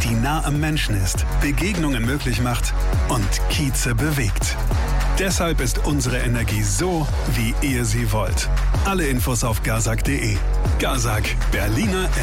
die nah am Menschen ist, Begegnungen möglich macht und Kieze bewegt. Deshalb ist unsere Energie so, wie ihr sie wollt. Alle Infos auf gazak.de. Gazak, Berliner